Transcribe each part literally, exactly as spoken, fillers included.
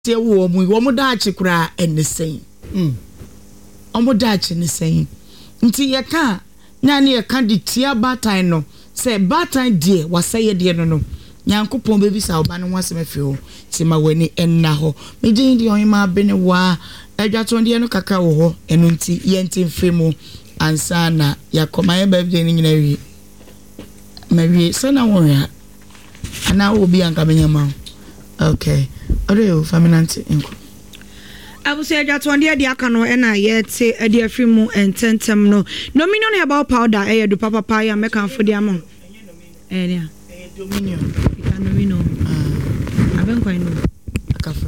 tie wo mu wo mu daachi kura enesen mm omo daachi nesen nti ye ka nya ne ye ka de tia batan no say batan die wasaye de no no nyankopon bebi sa oba no wasem afio ti ma wani enna ho megin de onima bene wa adwaton de no kaka wo ho enu nti ye nti mfemu ansa na yakoma ye bebe ni nyina wi mawie sana wo ya ana obi anka menyama okay ore faminante enko abuso adwaton de de aka no na ye te de afimu ententem no dominion herbal powder e do papa pa ya meka fo de amon eh dia dominion dominion ah aben kwa no akafa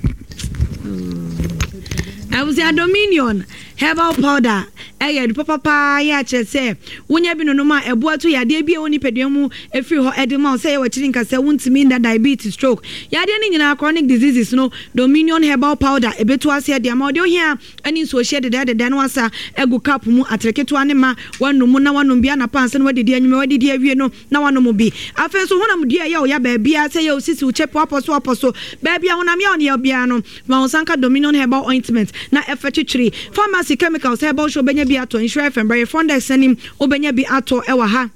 abuso dominion herbal powder eh do papa pa ya che se wonya bi no no ma eboa to yade bi e woni pedua mu efiri ho edema say we chiri nka se wontimi nda diabetes stroke yade ni nyina chronic diseases no dominion herbal powder ebetu ase de ma de ohia ani so hye de de de no asa egu cap mu atreketo ane ma wanum na wanum bia na panse no wadidi anyume wadidi awie no na wanum bi afen so honam de ya ya ba bia se ya osisi uchepo aposo aposo ba bia honam ya on ya bia no ma onsanka dominion herbal ointment na efechichiri pharmacy chemicals herbal show benya bi ato insure FM by Fondex anim obenya bi ato ewa ha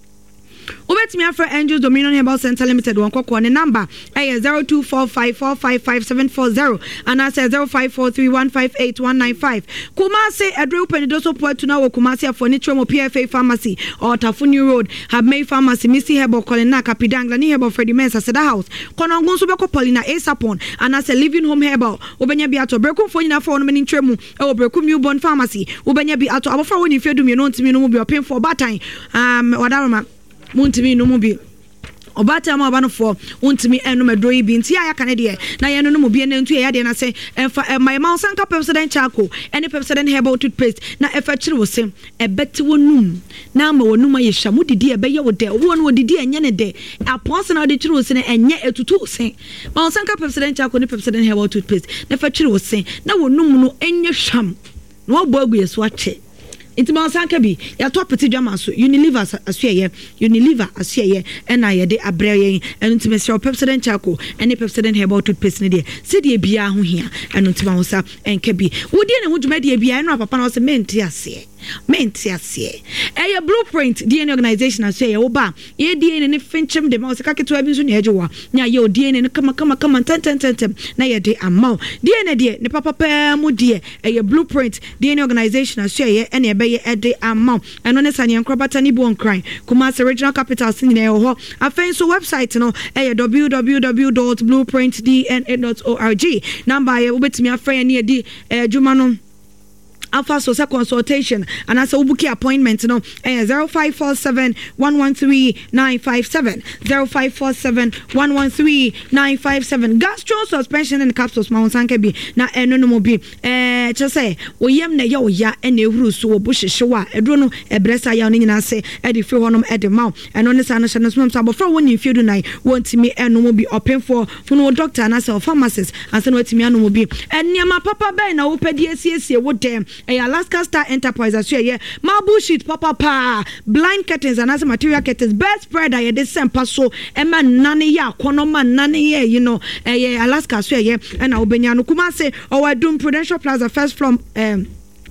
Ubetimi afra Angels Dominion Herbal Center Limited one kokko ne number eh zero two four five four five five seven four zero and I say zero five four three one five eight one nine five. Kumasi Edrew Penidoso Poetu na wo Kumasi afonitre mo P F A Pharmacy or Tafuni Road have made Pharmacy Missy Herbal Colina Capidangla ni Herbal Freddy Mensa Seda House kono ngonso beko Polina Asapon and I say Living Home Herbal ubenya bi ato brekum fo nyina fo no meni ntremu e wo brekum newborn pharmacy ubenya bi ato abofra woni fedum ye no ntimi no mu bi opin for batan um wadaroma muntimi no mu bi obata ma bano fo untimi enu medroyi bi nti aya kan de na ye no no mu bi na ntu ye de na se emfa my mouse anka president chako any president herbal toothpaste na efa chiri wo se ebeti wonum na ma wonum aye hwa mudidi ebe ye wo de wo no didi enye ne de apon na de chiri wo se na enye etutu se mouse anka president chako ni president herbal toothpaste na efa chiri wo se na wonum no enye hwam no obogu yeso ache Intima sanka bi ya to peti dwama so Unilever asuye Unilever asuye ena ye de abreye enu ntime sure Pepsodent Charcoal ene Pepsodent Herbal Toothpaste ne de se de bia ho hia enu ntima ho sa enka bi wodi ne ho dwuma de bia enu papa na so menti ase menti ase eye Blueprint D N A organization asuye wo ba ye D N A ne finchem de ma so kaketo abi so ne ejewa nya ye D N A ne kama kama kama tantantantem na ye de amount D N A de ne papa pa mu de eye Blueprint D N A organization asuye ene ye ede amount eno ne sane enkrobata ni bon crime Kumasi regional capital sin ne ho afen so website no eh w w w dot blueprint d n a dot org number ye obetimi afra ne edi eh djuma no Alpha Social Consultation and as a booking appointment no eh zero five four seven one one three nine five seven zero five four seven one one three nine five seven gastro suspension and capsules ma onsanka bi na eno no mo bi eh che say oyem na ye oya ena ehuru so wo bohihyewa edro no ebresa ya no nyina se e de fi honom e de maw eno ne sa no hye no so so abofra woni fiedu nai wontimi eno mo bi open for no doctor na say pharmacist and say no watimi eno mo bi eniama papa bai na wo pedi asiesie wo dem eh Alaska Star Enterprise asuye marble sheet papa pa blind curtains and as material curtains bed spreader ye de sempa so e ma nane ya kono ma nane ye you know eh Alaska asuye e na obenya no Kumasi Owadum Prudential Plaza first floor um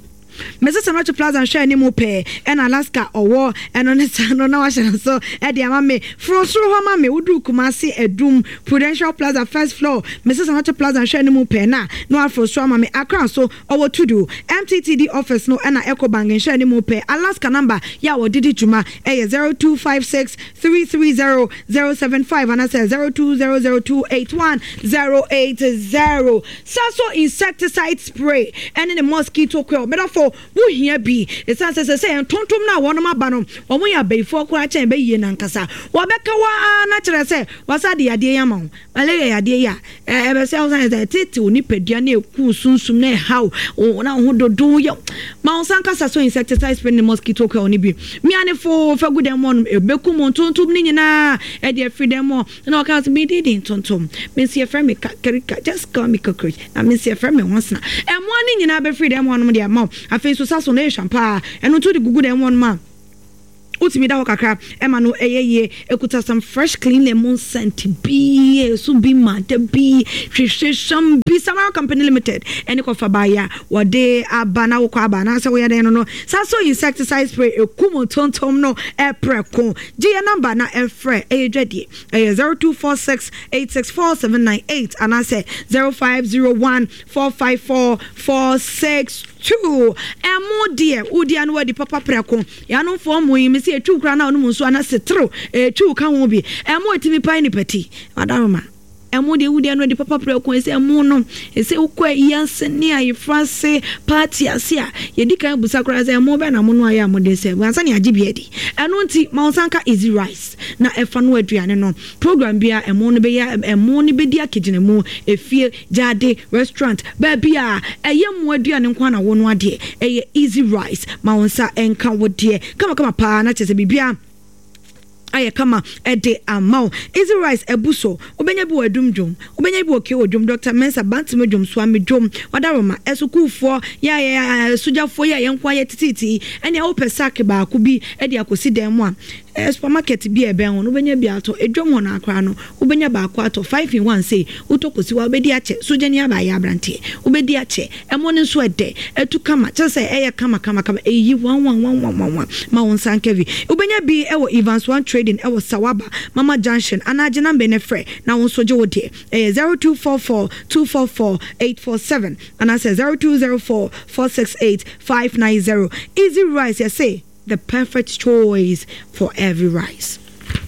Missus Samacho Plaza and share ni mo pe and Alaska owo and on no na wa so e de ama me frosro ho ma me udu Kumasi Edum Prudential Plaza first floor Missus Samacho Plaza and share ni mo pe na no afrosro ma me Accra so owo to do M T T D office no and Ecobank and share ni mo pe Alaska number ya wo didi juma e zero two five six three three zero zero seven five and I say zero two zero zero two eight one zero eight zero Saso insecticide spray and in the mosquito coil better for wo hia bi esan se se se tontom na wono ma ba no omo ya beifo ko a chen be yie nankasa wo beka wa na kire se wasa de yade ya ma ale yade ya e be se osan se tete oni pedua na eku sunsum na how na ho dodo ya ma osan kasa so insecticide spray mosquito ko oni bi mi ane fo fa good dem won e beku mo tontom ni nyina e de freedom mo na o kan me didin tontom me se friend me karika just call me cockroach na me se friend me once na e mo ni nyina be freedom won mo de ma afen so saso na champa eno to de gugu dem won ma Utimi da kakra ema no eyeye ekuta some fresh clean lemon scent bi so bi mate bi hwehwehwam bi Samara Company Limited ene ko fa baya wode abana wo kwa abana se wo yede no no saso insecticide spray ekumo tontom no epreko gia number na efre eyedwade eye zero two four six eight six four seven nine eight and I say zero five zero one four five four four six two emo dear udia no wadi papa preko ya no form mo yimi se etu kra na onu nso ana setro etu ka ho bi emo etimi pai ni pati madaroma emo de udia no di papa preko ese emo no ese ukwa yanse ni ayefrase party ase a yedi kan busa kra se emo be na mo no aya mo de se wansa ni agibi edi eno nti maunsanka easy rice na efa no aduane no program bia emo no be ya emo ni be dia kigine mu efie jade restaurant ba bia eye mo aduane nkwa na wo no ade eye easy rice maunsa enka wo de kama kama pa na chese bibia aye kama ede amao easy rice ebuso obenya bi wadumdwom obenya bi oke odwom Doctor Mensa Bantim dwom so amedwom wadaroma esukufo ya ya sujafo ya yenkwa ye tititi ene o pesak ba ko bi ede akosi dan mu a supermarket bi ebe ho obenya bi ato edwom ho na akra no obenya ba ko ato five in one say utokosi wa obedi ache sujani aba ya brante obedi ache emo ne so ede etu kama chese eye kama kama kama eyi one one one one one ma won sankevi obenya bi ewo Evans one trading ewo Sawaba Mama Junction anaje number ne frɛ na won soje wo de eh zero two four four two four four eight four seven and I say zero two zero four four six eight five nine zero. Easy rice, I say the perfect choice for every rice.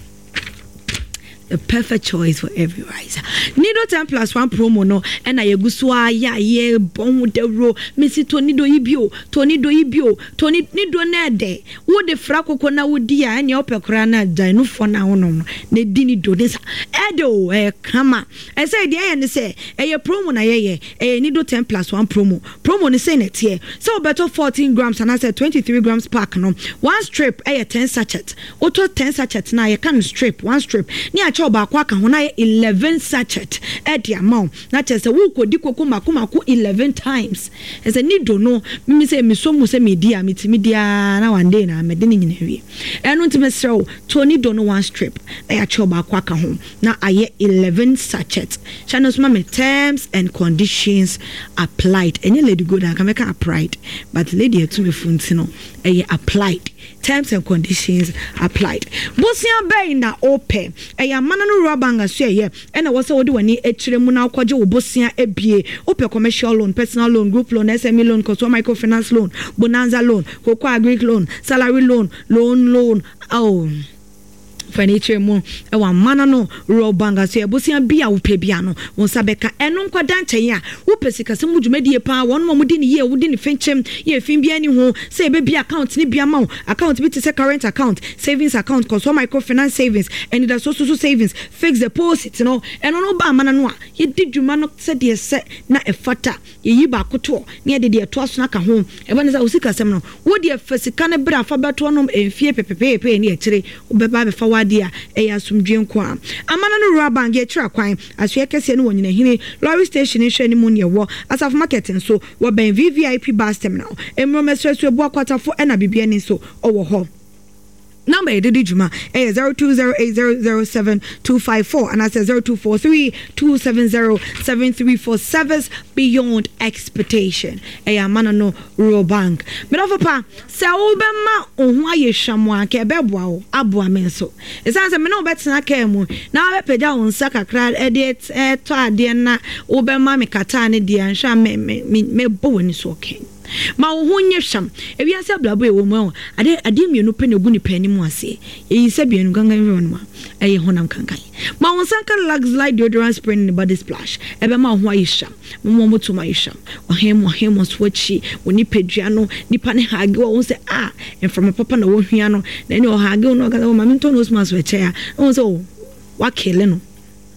The perfect choice for every rice. Nido ten plus one promo no and I guswa ya ye bon de ro missy Tony do ibio Tony do ibio Tony nido nede wo de frako kona wodi ya anya opekra na danu fo na wono ne dini do this edo e kama I say the aye ne say e promo na ye ye e nido ten plus one promo promo ne say net here so better fourteen grams and I said twenty-three grams pack no one strip e ten sachet auto ten sachet na ye can strip one strip ni choba kwa ka ho na eleven sachet e dia ma na chese wo kodi koko mako mako eleven times ese ni do no mi se mi so mu se me dia mi timi dia na one day na me de ni nyina wi eno ntime srew to ni do no one strip na ya choba kwa ka ho na aye eleven sachet channel so me terms and conditions applied enye lady good aka make applied but lady etu me funti no eye applied terms and conditions applied bosia bay na ope eya manano robanga so ye ena wo se wo de wani ekire mu na akwaje wo bosia ebie ope commercial loan personal loan group loan S M E loan consumer microfinance loan bonanza loan cocoa agric loan salary loan loan loan oh furniture mu e wa manano robanga so ebosia bia wo pe bia no won sabeka eno nkwada nchen a wo pesika se mu dwumadie pa won mo di ni ye wo di ni fenchem ye fin bia ni ho se e be bia account ni bia ma account bi te se current account savings account consumer microfinance savings and the so so savings fix deposit no eno no ba manano a ye di dwuma no se de se na e fata ye yi ba koto na ye de de to aso na ka ho e ba ne sa usika sem no wo de fasika ne bra fa beto no emfie pepepepe ni e kire wo be ba be fa dia eya sumdwe nko a amana no ruwa bank ye kira kwan aso yekese no wonyina hini lorry station hwe ni mu ne wo asaf market nso wo ben V V I P bus terminal emro mesresu ebu akwatafo ena bibia ni so owo ho number e didi juma eh zero two zero eight zero zero seven two five four and I say zero two four three two seven zero seven three four service beyond expectation eh amana no rural bank me no papa se wo be ma ohun aye hwamo aka be boa wo aboa me so e say say me no betena ka mu na be peda won sa kakra e de e to ade na wo be ma me kata ne de anhwa me me me bo woni so okay ma wo honye hwam ewiase ablabo e wo mu ade ade mienu pe na gu ni pani mu ase eyi se bienu gangan wi won ma eye honam kankan ma won sanka Lux Light deodorant spray in body splash ebe ma ho ayisham mo mo to ma ayisham o hem o hem swatchi woni pedua no nipa ne hage wo se ah and from papa na wo hwia no na ni o hage no ga ma minto no smas we chair o so wa kele no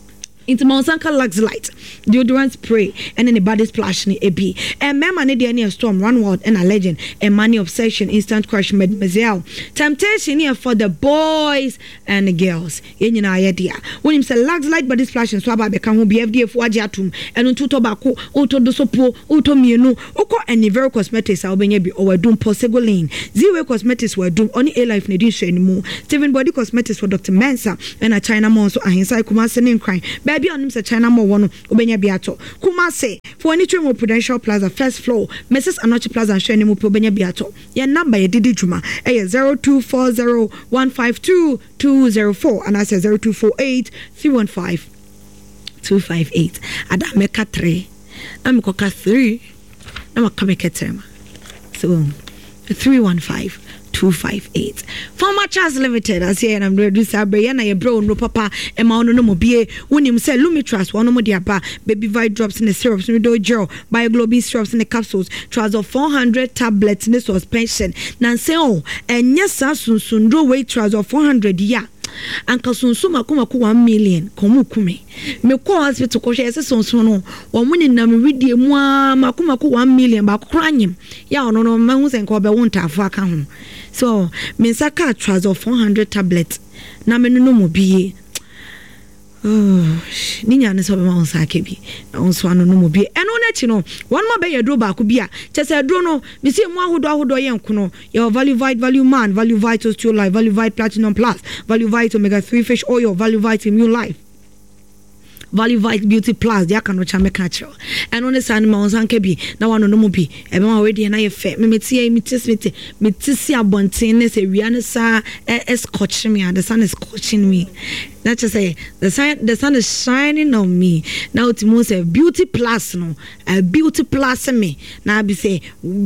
into Monsanka Lux Light deodorant spray and then the body splash ni ebi and mema ne de ne storm run wild and a legend and money obsession instant crush mademoiselle temptation here for the boys and the girls yen na idea when him say Lux Light body splash and so aba be kan ho B F D F waje atum eno to tobacco auto do sopo auto mienu ukọ Anivero Cosmetics a obenya bi owadum Posegolene Zero Cosmetics wadum oni A Life ne din hwe ni mu Steven Body Cosmetics for Doctor Mensa and a China Mon so ahensa Kumase ne nkran baby onim say China Mon wono obenya bi ato Kumase for any train Prudential Plaza first floor Missus Anochi Plaza hwe ni mu obenya bi ato your number ye didi juma eh zero two four zero one five two two zero four and I say zero two four eight three one five two five eight ada meka three na mkoka three na makameka tema so three one five two five eight Former Charles Limited as here and I'm ready to say na ye bro no papa e ma ono no mo bie wonim say Lumitras one mo dia ba baby vi drops in the syrups no do gel Bioglobin syrups in the capsules Trazor four hundred tablets in the suspension na say oh enya sa sunsundo weight Trazor four hundred ya anka sunsu makoma ko one million komu kume me ko hospital ko hwe se sunsu no wo mo ninam widie mu a makoma ko one million ba kranyem ya ono no ma hu se nka obe wonta afo aka ho so me saka Trazor four hundred tablets na me no mo bie oh ninya ne so be ma on saka bi na on so anu no mo bie eno na chi no one mo be yedro ba ko bia chese dro no me se mu ahodo ahodo ye nkono your value vite value man value vital to life value vite platinum plus value vite omega three fish oil value vite immune life Value Vite Beauty Plus dia kan no cha me catch and on the san ma on sanka bi na wano no mo bi e be ma we de na ye fe me metie me tis me me tisi abonten ne se wia ne sa es scotch me the sun is scorching me that just say the sun the sun is shining on me now it mo say Beauty Plus no a Beauty Plus me na be say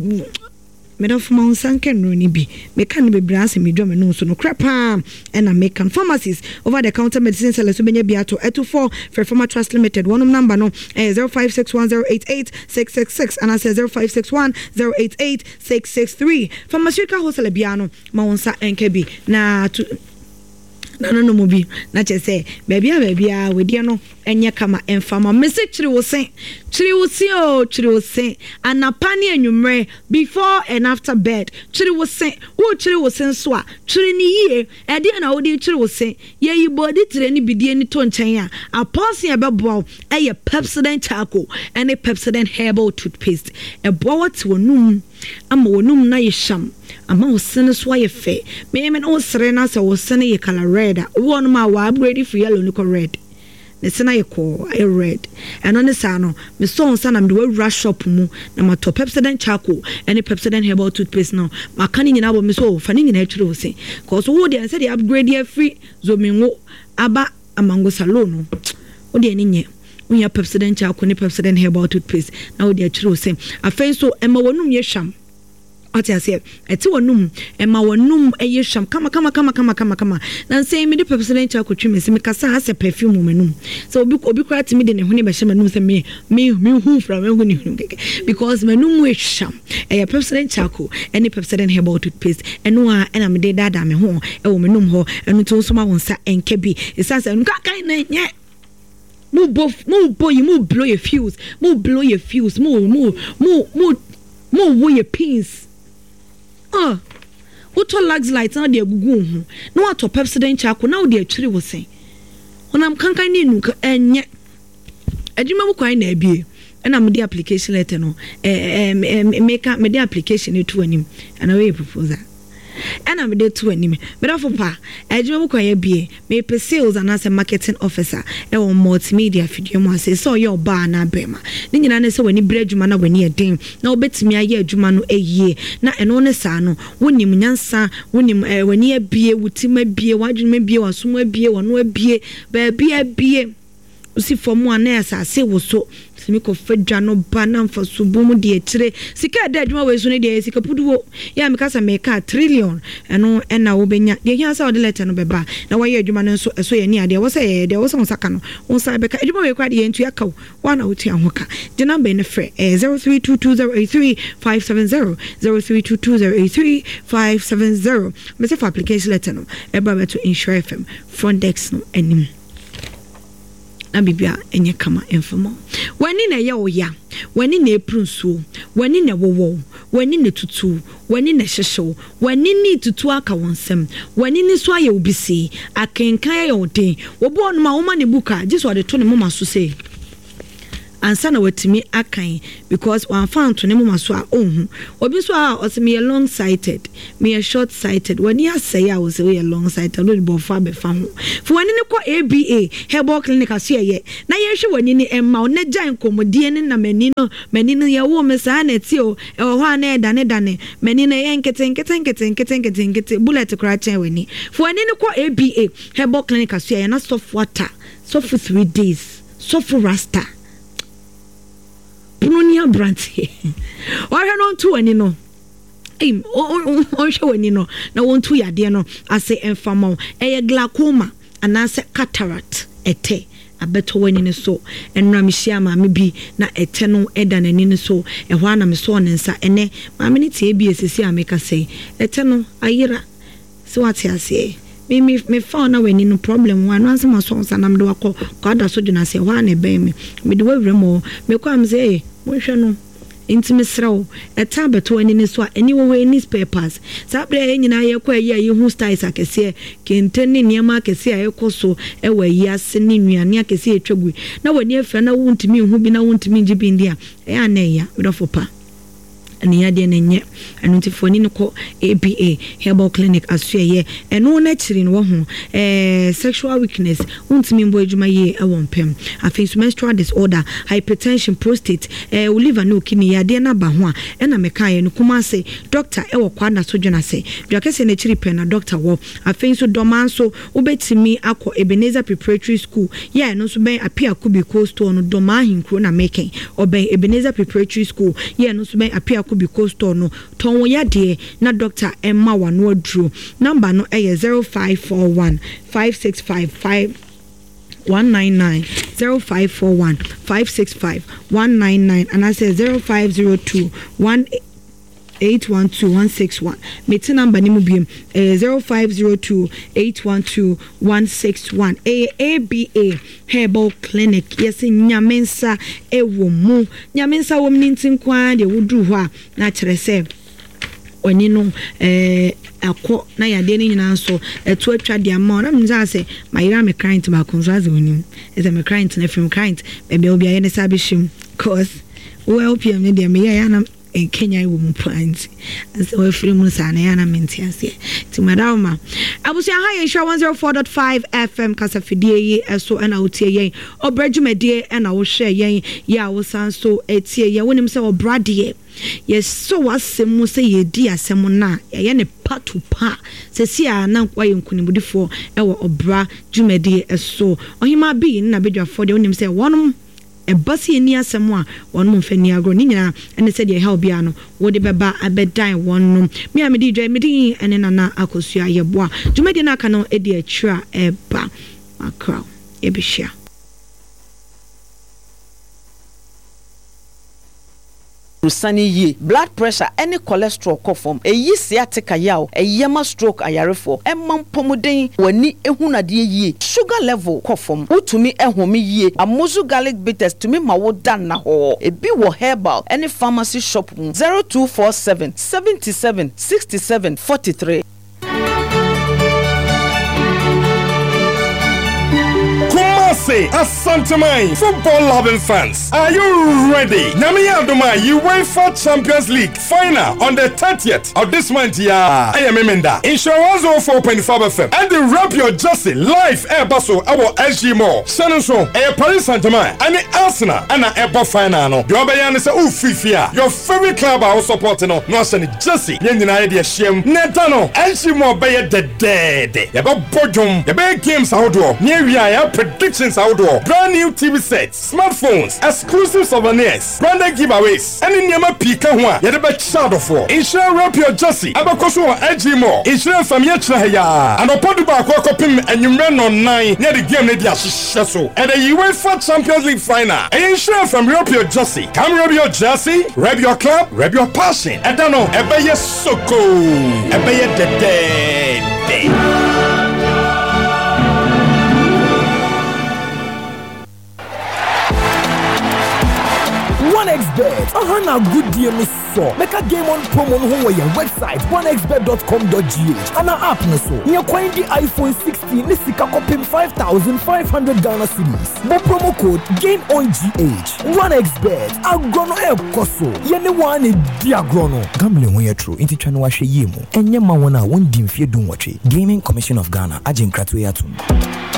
me don't from Sanka no ni bi me kan be brands me drum no so no crap and I make pharmacies over the counter medicine sellers so benya bi ato two four for Former Trust Limited one number no eh zero five six one zero eight eight six six six and I say zero five six one zero eight eight six six three pharmaceutical wholesale biano ma wonsa enkebi na to na no no mo bi na che say baby a baby a we de no enye kama enfama message chiri wo sen chiri wo si o chiri wo sen anapa ne anwumre before and after bed chiri wo sen wo chiri wo sen so a chiri ni yie e de na wo de chiri wo sen ye yi body tire ni bidie ni to nchen a apostle e bebo e ye Pepsodent charcoal and a Pepsodent herbal toothpaste e bo what wonum ama wonum na ye sham ama wo sen so ye fe me me no sere na se wo sen ye color red one ma wa upgrade for yellow no red ne sena ye ko I red and on the sano me so son am the rush shop mu na ma to Pepsodent charcoal and a Pepsodent herbal toothpaste now ma kan nyina bo me so fa ni nyina chiro se cause wo dey say the upgrade ye free zo me wo aba amango salon wo dey ni nye wo ya Pepsodent charcoal ne Pepsodent herbal toothpaste na wo dey chiro se afen so e ma wonum ye sham ati ase eti wonum e ma wonum eye sham kama kama kama kama kama kama na say me de Pepsodent charcoal twi me se me kasa ha se perfume menum so obi obi kwara ti me de ne hune be she menum se me me me hu fra me hu ni hu keke because menum we sham e Pepsodent charcoal any Pepsodent herbal toothpaste eno a na me de dada me ho e wo menum ho eno to so ma wonsa enke bi isasa enu ka kai na nye mo bo mo bo you mo blow your fuse mo blow your fuse mo mo mo mo mo wo your pins ah Uto Lux Light na de gugu hu na wato Pepsodent charcoal na de atwiri wo sen onam kankan ni nu enye adwuma bu kwan na abie na me de application letter no eh make me de application etu anim na we proposal and me de to anim me da fopa adwuma bu kwan abie me pe sales and as a marketing officer e won multimedia video mo say so your bar na bema ni nyina ne se wani bre adwuma na wani eden na obetimi aye adwuma no eyie na eno ne sa no wonim nyansa wonim wani abie wutima abie wadwuma abie wasom abie wano abie ba abie abie usi fomu ana asase wo so simi ko fedwa no ba na mfa subum de etire sika da adwuma we so ne de sika puduwo ya mekasa meka trillion eno ena wo benya de hia sa wo de letter no beba na wo ye adwuma no so so ye ni ade wo say ye de wo so saka no wo sa beka adwuma we kwa de ye ntu akaw wa na wo tu ahoka de number ne frɛ zero three two two zero eight three five seven zero zero three two two zero eight three five seven zero me say for application letter no e ba beto insure F M front desk no anim na bibia enye kama enfamo wani na ye oya wani na eprunsuo wani na wowo wani na tutu wani na hyehyew wani ni tutu aka wonsem wani ni so aye obisi akenkan ye odin obo no ma woma ne buka jiso de to ne mama so say ansa na watimi akan because one found to ne mama so a ohun obi so a osemi long sighted me short sighted when you say I was a long sighted no be for be fam for when ne ko A B A herbal clinic aso ye na ye hwe wani ni emma na jan komodie ne na mani no mani no ye wo me sa na ti o e ho ana e dane dane mani na ye nkete nkete nkete nkete nkete nkete bullet kra chen wani for when ne ko A B A herbal clinic aso ye na soft water so for three days so for rasta Brunia Branty. Or I don't to any no. Aim, or show any no. No one to ya dear no. I say infamo, a glaucoma, and I say cataract, a te, a better one in a so, and Ramishama maybe na eternal edan and in a so, and one I'm so and sa, and ne, my minute A B S I make us say, eternal, ayira. So what I say. Me me me found when no problem one once my songs and I'm do a call God so do not say one a baby me do every more me come say we shall know intimacy a tablet to any so anyway newspapers sabre nyina ye kwa ye ye hu styles akese kenteni niam akese ayekoso ewe yase ni nuane akese etwagui na wani afra na wuntimi hu bi na wuntimi ngibi ndia e aneya wedofopa and ya de nenye anuntifoni no ko A B A herbal clinic asuye eno na chiri no ho eh sexual weakness untimi mbo adwuma ye e wompem afensu menstrual disorder hypertension prostate eh liver no kini ya de na ba ho a e na meka ye no kuma se doctor e wo kwada so dwena se dwakese na chiri pen na doctor wo afensu domanso ubetimi akọ Ebenezer Preparatory School ye no so ben apia kubi coast no doma hinkro na meken oben Ebenezer Preparatory School ye no so ben apia because store no ton ya de na doctor Emma wano adru number no eh zero five four one five six five five one nine nine zero five four one five six five one nine nine and I say zero five zero two one eight one two one six one meti number ni mubiem eh zero five zero two eight one two one six one A A B A herbal clinic yes nyamensa ewo mu nyamensa wo mnintin kwa de wudu ho a na kire se oni no eh akọ na yade ni nyina so etu atwa de ama na mza se mayira me client ba konzaze onim is me client na film client be obi aye ne sabishim cause well pm ne de me ya na in Kenya wo mu plant as we free mu sana ya na mentiase ti madama abusia ha ye one oh four point five F M kasa fidie yi eso na otie yen obrajumedie na wo hwe yen ya wo san so etie ye wonim se obrade yes so wasem mu se ye di asem na ye ne patu pa se si a na kwa ye nkunimudifo e wo obra jumedie eso ohima bi na bedwafo de wonim se wonom e basi ni asem a won mo mfani agro ni nyina ene se de help bia no wo de beba abedan won no me a me di dwa me di ene nana akosua ye boa dwumadi na aka no e de atwa e ba akra e bihia Rusani ye blood pressure any cholesterol ko form eyi sciatica yaw eyema stroke ayarefo emam pomuden wani ehunade ye sugar level ko form utumi ehome ye amozu garlic bitters tumi mawo dan na ho ebi wo herbal any pharmacy shop zero two four seven seven seven six seven four three. Say, Asantamai, football-loving fans, are you ready? Namia Doma, UEFA Champions League final on the thirtieth of this month. Yeah, I am Emenda. Insurance one oh four point five F M and the Rap Your Jersey live air basso our S G Mall. Shannon Air Paris Saint-Germain and Arsenal and an air final. No, your bayan is a ufifia. Your favorite club are supporting no, no Shannon Jersey. Yenina idea shame. Netano, S G Mall bay the dead. Yaba Bodum, Yaba games outdoor. Near we are predictions outdoor, brand new T V sets, smartphones, exclusive souvenirs, branded giveaways, and in Yama Pika Hua, Yadaba Shadow for. Insure Rap Your Jersey, Abakoso Edgy More, Insure from Yetraya, and Opoduba Kokopim, and you ran on nine near the game Nadia Shasso, and the UEFA Champions League final. Insure from Rap Your Jersey, come Rap Your Jersey, Rap Your Club, Rap Your Passion. I don't know, Ebeye Soko, Ebeye Dede. one x bet. Aha na good deal no so. Make a game on promo no ho your website one x bet dot com dot g h. And a app no so. Nya kwan di iPhone sixteen ni sika kopim five thousand five hundred Ghana cedis. Bo promo code game on G H. one x bet. Agrono e koso. Yene one e di agrono. Gambling when you true. Inti chano wa she yemu. Enye ma wana won dimfie dun wache. Gaming Commission of Ghana. Ajin kratu ya tu.